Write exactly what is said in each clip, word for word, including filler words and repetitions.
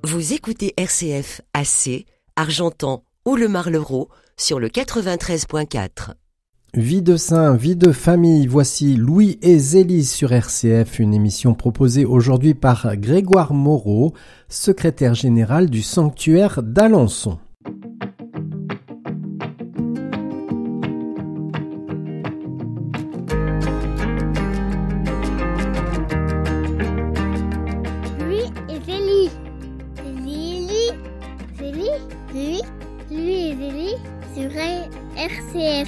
Vous écoutez R C F à C, Argentan ou le Marlereau sur le quatre-vingt-treize point quatre. Vie de saint, vie de famille, voici Louis et Zélie sur R C F, une émission proposée aujourd'hui par Grégoire Moreau, secrétaire général du sanctuaire d'Alençon. Louis et Zélie. Zélie, Zélie, Louis, Louis et Zélie sur R C F.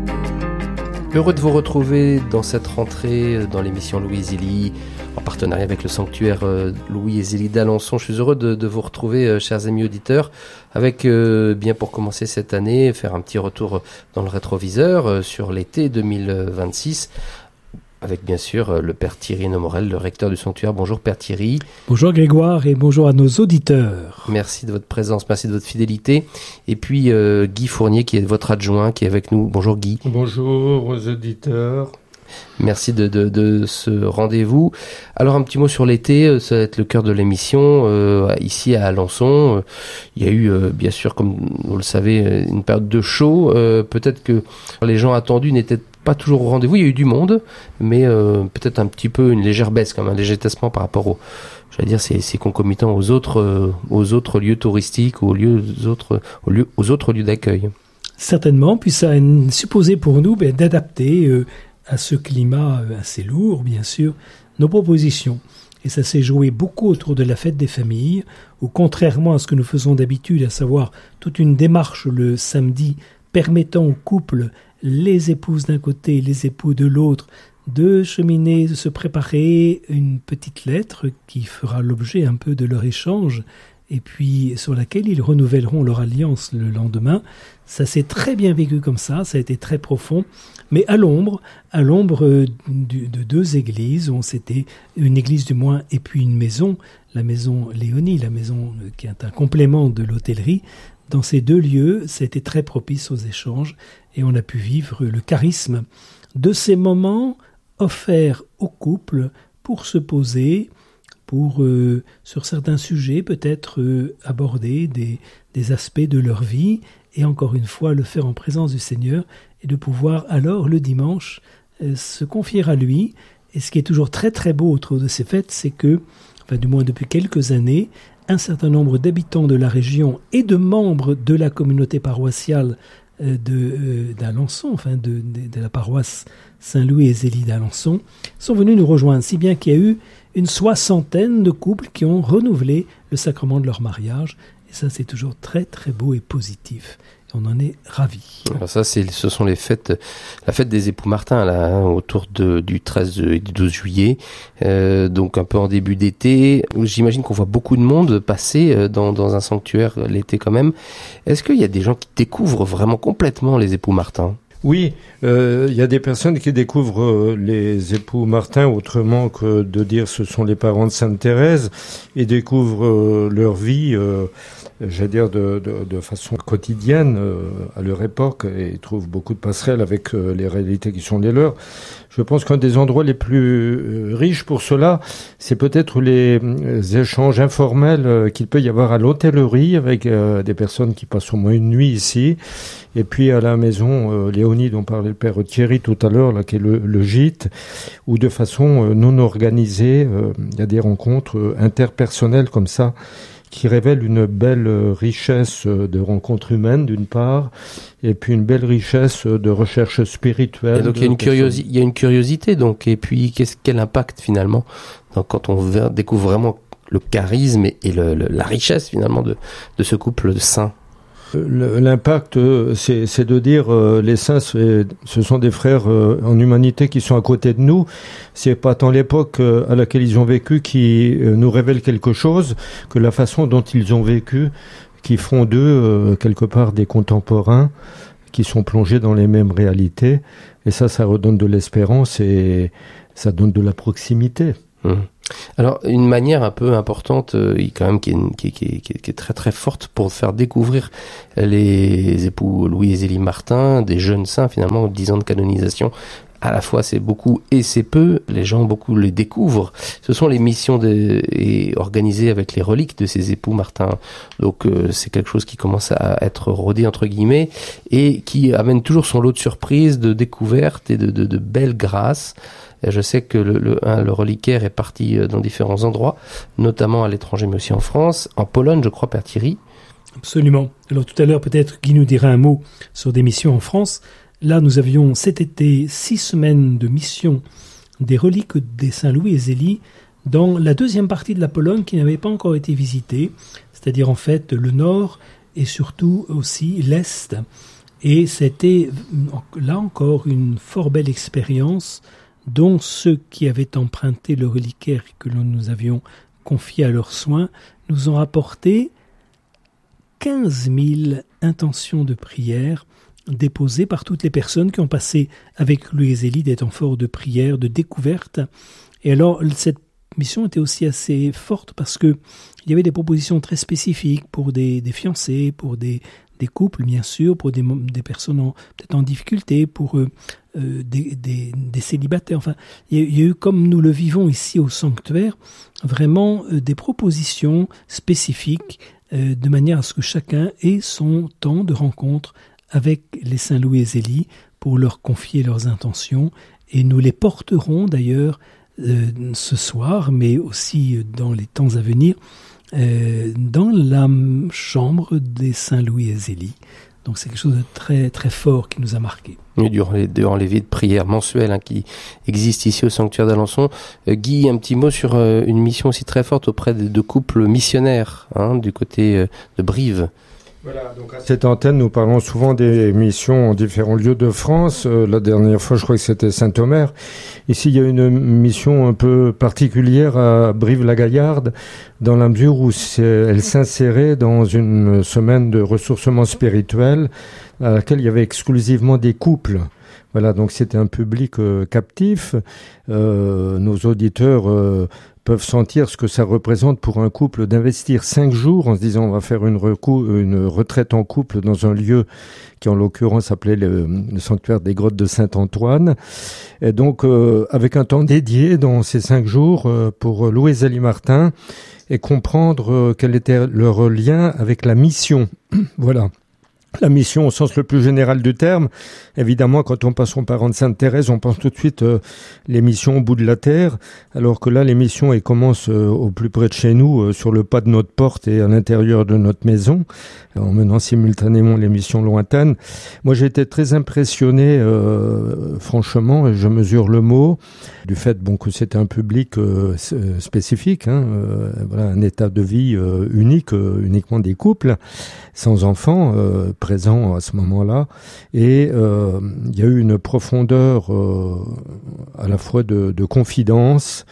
Heureux de vous retrouver dans cette rentrée dans l'émission Louis et Zélie, en partenariat avec le sanctuaire Louis et Zélie d'Alençon. Je suis heureux de, de vous retrouver, chers amis auditeurs, avec, euh, bien pour commencer cette année, faire un petit retour dans le rétroviseur euh, sur l'été deux mille vingt-six, avec bien sûr le Père Thierry Nomorel, le recteur du sanctuaire. Bonjour Père Thierry. Bonjour Grégoire et bonjour à nos auditeurs. Merci de votre présence, merci de votre fidélité. Et puis euh, Guy Fournier qui est votre adjoint, qui est avec nous. Bonjour Guy. Bonjour aux auditeurs. Merci de, de, de ce rendez-vous. Alors un petit mot sur l'été, ça va être le cœur de l'émission. Euh, ici à Alençon, euh, il y a eu euh, bien sûr, comme vous le savez, une période de chaud. Euh, peut-être que les gens attendus n'étaient pas toujours au rendez-vous. Il y a eu du monde, mais euh, peut-être un petit peu une légère baisse, comme un léger tassement par rapport au, j'allais dire, c'est, c'est concomitant aux autres, euh, aux autres lieux touristiques, aux lieux, aux autres, aux lieux, aux autres lieux d'accueil. Certainement, puis ça a supposé pour nous ben, d'adapter euh, à ce climat assez lourd, bien sûr, nos propositions. Et ça s'est joué beaucoup autour de la fête des familles, où contrairement à ce que nous faisons d'habitude, à savoir toute une démarche le samedi permettant aux couples, les épouses d'un côté, les époux de l'autre, de cheminer, de se préparer une petite lettre qui fera l'objet un peu de leur échange, et puis sur laquelle ils renouvelleront leur alliance le lendemain. Ça s'est très bien vécu comme ça, ça a été très profond, mais à l'ombre, à l'ombre du, de deux églises, où c'était une église du moins et puis une maison, la maison Léonie, la maison qui est un complément de l'hôtellerie. Dans ces deux lieux, ça a été très propice aux échanges et on a pu vivre le charisme de ces moments offerts aux couples pour se poser, pour, euh, sur certains sujets, peut-être euh, aborder des, des aspects de leur vie et encore une fois le faire en présence du Seigneur et de pouvoir alors le dimanche euh, se confier à lui. Et ce qui est toujours très très beau autour de ces fêtes, c'est que, enfin du moins depuis quelques années, un certain nombre d'habitants de la région et de membres de la communauté paroissiale euh, de, euh, d'Alençon, enfin de, de, de la paroisse Saint-Louis et Zélie d'Alençon, sont venus nous rejoindre, si bien qu'il y a eu une soixantaine de couples qui ont renouvelé le sacrement de leur mariage. Et ça, c'est toujours très, très beau et positif. Et on en est ravis. Alors ça, c'est, ce sont les fêtes, la fête des époux Martin, là, hein, autour de, du treize et du douze juillet. Euh, donc un peu en début d'été. J'imagine qu'on voit beaucoup de monde passer dans, dans un sanctuaire l'été quand même. Est-ce qu'il y a des gens qui découvrent vraiment complètement les époux Martin ? Oui, il euh, y a des personnes qui découvrent euh, les époux Martin autrement que de dire ce sont les parents de Sainte Thérèse et découvrent euh, leur vie, euh, j'allais dire de, de, de façon quotidienne euh, à leur époque et trouvent beaucoup de passerelles avec euh, les réalités qui sont les leurs. Je pense qu'un des endroits les plus euh, riches pour cela, c'est peut-être les, les échanges informels euh, qu'il peut y avoir à l'hôtellerie avec euh, des personnes qui passent au moins une nuit ici. Et puis à la maison euh, Léonie dont parlait le Père Thierry tout à l'heure, là qui est le, le gîte, où de façon euh, non organisée, euh, il y a des rencontres euh, interpersonnelles comme ça, qui révèlent une belle euh, richesse euh, de rencontres humaines d'une part, et puis une belle richesse euh, de recherche spirituelle. Et donc il y a une curiosité, il y a une curiosité donc, et puis qu'est-ce quel impact finalement donc, quand on découvre vraiment le charisme et, et le, le, la richesse finalement de, de ce couple de saints. L'impact, c'est, c'est de dire euh, les saints, c'est, ce sont des frères euh, en humanité qui sont à côté de nous. C'est pas tant l'époque euh, à laquelle ils ont vécu qui euh, nous révèle quelque chose que la façon dont ils ont vécu, qui font d'eux euh, quelque part des contemporains qui sont plongés dans les mêmes réalités. Et ça, ça redonne de l'espérance et ça donne de la proximité. Mmh. Alors, une manière un peu importante, euh, quand même, qui est, qui, est, qui, est, qui est très très forte pour faire découvrir les époux Louis et Zélie Martin, des jeunes saints finalement, dix ans de canonisation à la fois c'est beaucoup et c'est peu. Les gens beaucoup les découvrent. Ce sont les missions de, et organisées avec les reliques de ces époux Martin. Donc euh, c'est quelque chose qui commence à être rodé entre guillemets et qui amène toujours son lot de surprises, de découvertes et de, de, de belles grâces. Et je sais que le, le, hein, le reliquaire est parti dans différents endroits, notamment à l'étranger mais aussi en France, en Pologne je crois, Père Thierry. Absolument. Alors tout à l'heure peut-être Guy nous dira un mot sur des missions en France. Là nous avions cet été six semaines de mission des reliques des Saint-Louis et Zélie dans la deuxième partie de la Pologne qui n'avait pas encore été visitée, c'est-à-dire en fait le nord et surtout aussi l'est. Et c'était là encore une fort belle expérience dont ceux qui avaient emprunté le reliquaire que nous avions confié à leurs soins nous ont apporté quinze mille intentions de prière déposées par toutes les personnes qui ont passé avec Louis et Zélie des temps forts de prière, de découverte. Et alors, cette mission était aussi assez forte parce que il y avait des propositions très spécifiques pour des, des fiancés, pour des, des couples, bien sûr, pour des, des personnes en, peut-être en difficulté, pour euh, euh, des, des, des célibataires. Enfin, il y, a, il y a eu, comme nous le vivons ici au sanctuaire, vraiment euh, des propositions spécifiques euh, de manière à ce que chacun ait son temps de rencontre avec les Saint-Louis et Zélie pour leur confier leurs intentions. Et nous les porterons d'ailleurs euh, ce soir, mais aussi dans les temps à venir, euh, dans la chambre des Saint-Louis et Zélie. Donc c'est quelque chose de très très fort qui nous a marqué. Et durant les, durant les vies de prière mensuelles hein, qui existent ici au sanctuaire d'Alençon, euh, Guy, un petit mot sur euh, une mission aussi très forte auprès de, de couples missionnaires hein, du côté euh, de Brive. Voilà, donc à cette antenne, nous parlons souvent des missions en différents lieux de France. Euh, la dernière fois, je crois que c'était Saint-Omer. Ici, il y a une mission un peu particulière à Brive-la-Gaillarde, dans la mesure où elle s'insérait dans une semaine de ressourcement spirituel à laquelle il y avait exclusivement des couples. Voilà, donc c'était un public euh, captif. Euh, nos auditeurs euh, peuvent sentir ce que ça représente pour un couple d'investir cinq jours en se disant on va faire une, recou- une retraite en couple dans un lieu qui en l'occurrence s'appelait le, le sanctuaire des grottes de Saint-Antoine. Et donc euh, avec un temps dédié dans ces cinq jours euh, pour Louis et Zélie Martin et comprendre euh, quel était leur lien avec la mission. Voilà. La mission au sens le plus général du terme. Évidemment, quand on passe aux parents de Sainte-Thérèse, on pense tout de suite euh, les missions au bout de la terre, alors que là, les missions, elles commencent euh, au plus près de chez nous, euh, sur le pas de notre porte et à l'intérieur de notre maison, en menant simultanément les missions lointaines. Moi, j'ai été très impressionné, euh, franchement, et je mesure le mot, du fait bon que c'était un public euh, spécifique, hein, euh, voilà, un état de vie euh, unique, euh, uniquement des couples, sans enfants, euh, présents à ce moment-là, et euh, il y a eu une profondeur euh, à la fois de, de confidence,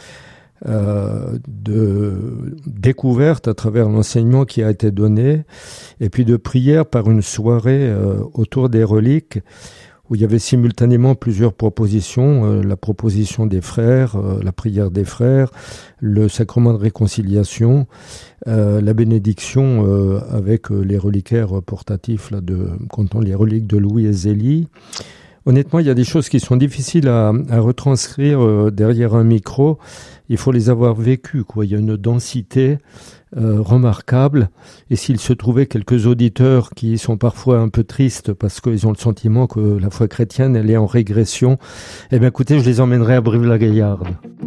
euh, de découverte à travers l'enseignement qui a été donné, et puis de prière par une soirée euh, autour des reliques, où il y avait simultanément plusieurs propositions, euh, la proposition des frères, euh, la prière des frères, le sacrement de réconciliation, euh, la bénédiction euh, avec euh, les reliquaires portatifs, là, de, comptant les reliques de Louis et Zélie. Honnêtement, il y a des choses qui sont difficiles à, à retranscrire euh, derrière un micro. Il faut les avoir vécues, quoi. Il y a une densité euh, remarquable. Et s'il se trouvait quelques auditeurs qui sont parfois un peu tristes parce qu'ils ont le sentiment que la foi chrétienne, elle est en régression, eh bien, écoutez, je les emmènerai à Brive-la-Gaillarde.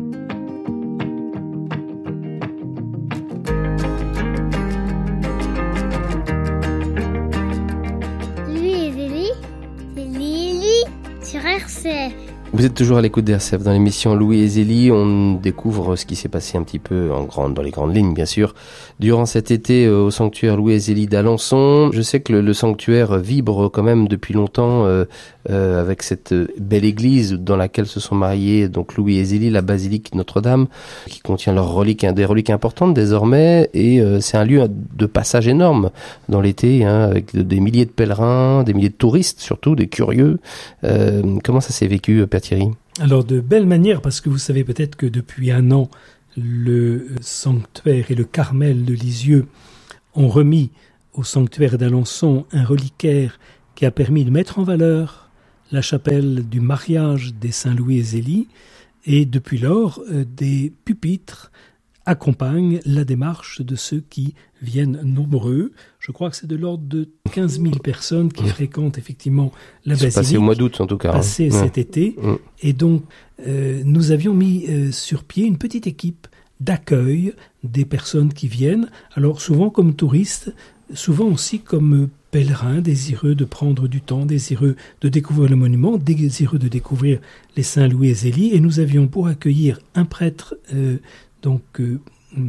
Vous êtes toujours à l'écoute d'R C F dans l'émission Louis et Zélie. On découvre ce qui s'est passé un petit peu en grande, dans les grandes lignes, bien sûr, durant cet été euh, au sanctuaire Louis et Zélie d'Alençon. Je sais que le, le sanctuaire vibre quand même depuis longtemps euh, euh, avec cette belle église dans laquelle se sont mariés donc Louis et Zélie, la basilique Notre-Dame, qui contient leurs reliques, des reliques importantes désormais. Et euh, c'est un lieu de passage énorme dans l'été, hein, avec des milliers de pèlerins, des milliers de touristes surtout, des curieux. Euh, comment ça s'est vécu, Père Thierry? Alors de belle manière, parce que vous savez peut-être que depuis un an, le sanctuaire et le Carmel de Lisieux ont remis au sanctuaire d'Alençon un reliquaire qui a permis de mettre en valeur la chapelle du mariage des Saint-Louis et Zélie, et depuis lors, euh, des pupitres accompagnent la démarche de ceux qui viennent nombreux. Je crois que c'est de l'ordre de quinze mille personnes qui fréquentent effectivement la basilique. C'est passé au mois d'août en tout cas. Passé hein. cet ouais. été. Ouais. Et donc, euh, nous avions mis euh, sur pied une petite équipe d'accueil des personnes qui viennent. Alors souvent comme touristes, souvent aussi comme pèlerins désireux de prendre du temps, désireux de découvrir le monument, désireux de découvrir les Saint-Louis et Zélie. Et nous avions pour accueillir un prêtre euh, donc euh,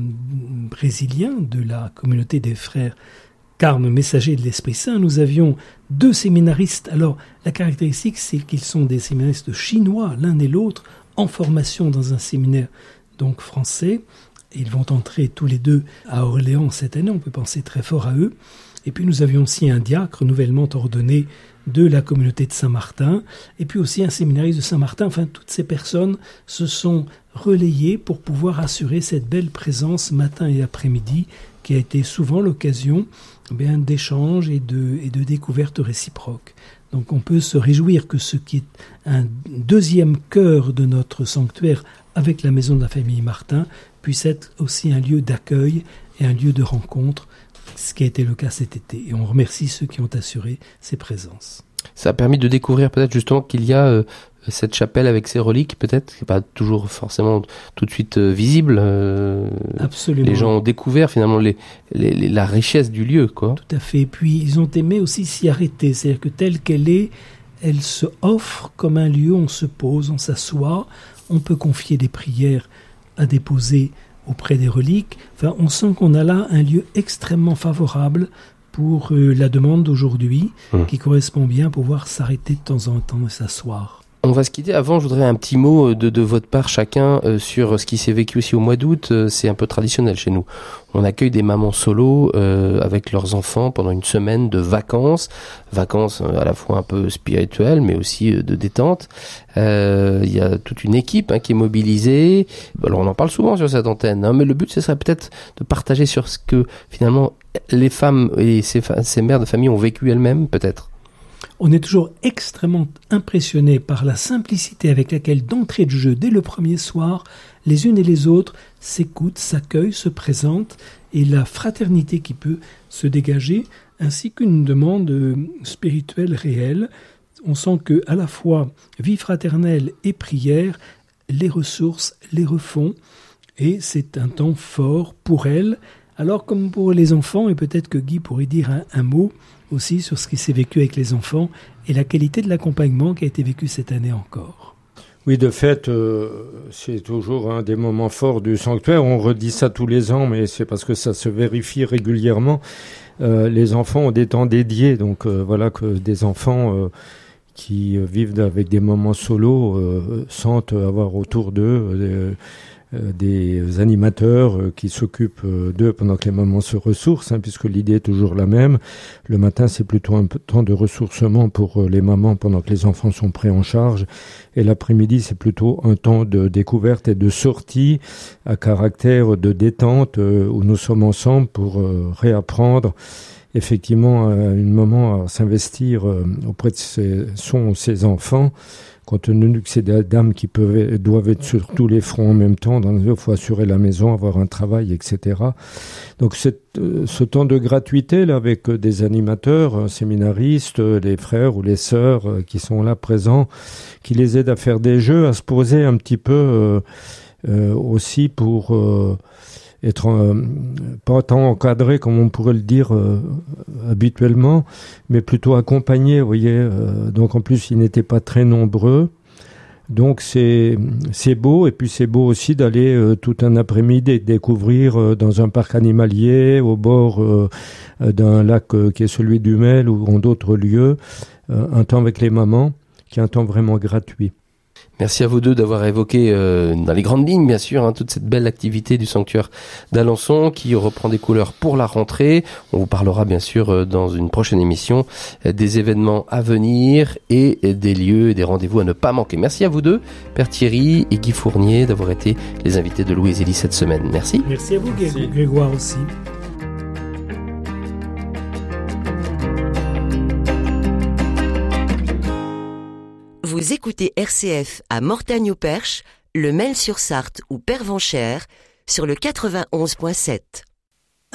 brésilien de la communauté des frères Carmes, messagers de l'Esprit Saint. Nous avions deux séminaristes. Alors la caractéristique, c'est qu'ils sont des séminaristes chinois, l'un et l'autre, en formation dans un séminaire donc français. Ils vont entrer tous les deux à Orléans cette année, on peut penser très fort à eux. Et puis nous avions aussi un diacre nouvellement ordonné de la communauté de Saint-Martin, et puis aussi un séminariste de Saint-Martin. Enfin, toutes ces personnes se sont relayées pour pouvoir assurer cette belle présence matin et après-midi, qui a été souvent l'occasion eh bien, d'échanges et de, et de découvertes réciproques. Donc on peut se réjouir que ce qui est un deuxième cœur de notre sanctuaire avec la maison de la famille Martin puisse être aussi un lieu d'accueil et un lieu de rencontre, ce qui a été le cas cet été. Et on remercie ceux qui ont assuré ces présences. Ça a permis de découvrir peut-être justement qu'il y a euh, cette chapelle avec ses reliques, peut-être, qui n'est pas toujours forcément tout de suite euh, visible. Euh, Absolument. Les gens ont découvert finalement les, les, les, la richesse du lieu, quoi. Tout à fait. Et puis ils ont aimé aussi s'y arrêter. C'est-à-dire que telle qu'elle est, elle se offre comme un lieu où on se pose, on s'assoit, on peut confier des prières à déposer auprès des reliques. Enfin, on sent qu'on a là un lieu extrêmement favorable pour euh, la demande d'aujourd'hui, mmh. qui correspond bien à pouvoir s'arrêter de temps en temps et s'asseoir. On va se quitter. Avant, je voudrais un petit mot de, de votre part chacun euh, sur ce qui s'est vécu aussi au mois d'août. Euh, c'est un peu traditionnel chez nous. On accueille des mamans solo euh, avec leurs enfants pendant une semaine de vacances. Vacances euh, à la fois un peu spirituelles, mais aussi euh, de détente. Il euh, y a toute une équipe hein, qui est mobilisée. Alors, on en parle souvent sur cette antenne, hein, mais le but, ce serait peut-être de partager sur ce que, finalement, les femmes et ces, ces mères de famille ont vécu elles-mêmes, peut-être. On est toujours extrêmement impressionné par la simplicité avec laquelle, d'entrée de jeu, dès le premier soir, les unes et les autres s'écoutent, s'accueillent, se présentent, et la fraternité qui peut se dégager, ainsi qu'une demande spirituelle réelle. On sent que, à la fois, vie fraternelle et prière, les ressources les refont, et c'est un temps fort pour elles. Alors, comme pour les enfants, et peut-être que Guy pourrait dire un, un mot aussi sur ce qui s'est vécu avec les enfants et la qualité de l'accompagnement qui a été vécu cette année encore. Oui, de fait, euh, c'est toujours un des moments forts du sanctuaire. On redit ça tous les ans, mais c'est parce que ça se vérifie régulièrement. Euh, les enfants ont des temps dédiés, donc euh, voilà que des enfants euh, qui vivent avec des moments solos euh, sentent avoir autour d'eux euh, Euh, des animateurs euh, qui s'occupent euh, d'eux pendant que les mamans se ressourcent, hein, puisque l'idée est toujours la même. Le matin, c'est plutôt un temps de ressourcement pour euh, les mamans pendant que les enfants sont pris en charge. Et l'après-midi, c'est plutôt un temps de découverte et de sortie à caractère de détente euh, où nous sommes ensemble pour euh, réapprendre effectivement à une maman à s'investir euh, auprès de ses, son, ses enfants. Compte tenu que c'est des dames qui peuvent, doivent être sur tous les fronts en même temps, il faut assurer la maison, avoir un travail, et cetera. Donc cette, euh, ce temps de gratuité là, avec euh, des animateurs, euh, séminaristes, euh, les frères ou les sœurs euh, qui sont là présents, qui les aident à faire des jeux, à se poser un petit peu euh, euh, aussi pour euh, être euh, pas tant encadré comme on pourrait le dire euh, habituellement, mais plutôt accompagné, vous voyez. Euh, donc en plus, ils n'étaient pas très nombreux. Donc c'est c'est beau, et puis c'est beau aussi d'aller euh, tout un après-midi et de découvrir euh, dans un parc animalier, au bord euh, d'un lac euh, qui est celui du Mel ou en d'autres lieux, euh, un temps avec les mamans, qui est un temps vraiment gratuit. Merci à vous deux d'avoir évoqué euh, dans les grandes lignes, bien sûr, hein, toute cette belle activité du sanctuaire d'Alençon qui reprend des couleurs pour la rentrée. On vous parlera bien sûr euh, dans une prochaine émission euh, des événements à venir et euh, des lieux et des rendez-vous à ne pas manquer. Merci à vous deux, Père Thierry et Guy Fournier, d'avoir été les invités de Louis et Zélie cette semaine. Merci. Merci à vous, Merci. Grégoire aussi. Vous écoutez R C F à Mortagne-au-Perche, le Mail-sur-Sarthe ou Pervenchères sur le quatre-vingt-onze point sept.